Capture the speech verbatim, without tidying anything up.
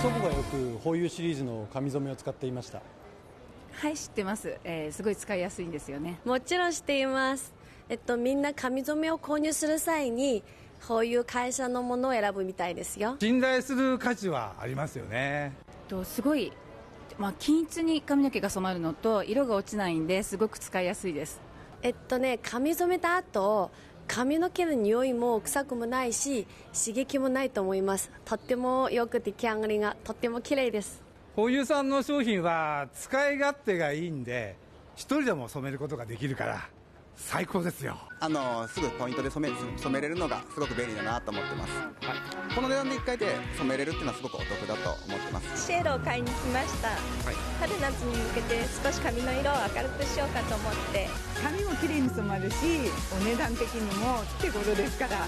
祖母がよくホーユーシリーズの髪染めを使っていました。 はい、知ってます、えー、すごい使いやすいんですよね。 もちろん知っています。えっと、みんな髪染めを購入する際にこういう会社のものを選ぶみたいですよ。 信頼する価値はありますよね。 とすごい、まあ、均一に髪の毛が染まるのと色が落ちないんですごく使いやすいです。 えっとね髪染めた後髪の毛の匂いも臭くもないし刺激もないと思います。とってもよく出来上がりがとっても綺麗です。 ホーユーさんの商品は使い勝手がいいんで一人でも染めることができるから最高ですよ。 あのすぐポイントで染め、染めれるのがすごく便利だなと思ってます、はい、この値段でいっかいで染めれるっていうのはすごくお得だと思ってます。 シェードを買いに来ました、はい、春夏に向けて少し髪の色を明るくしようかと思って。 髪も綺麗に染まるしお値段的にも手頃ですから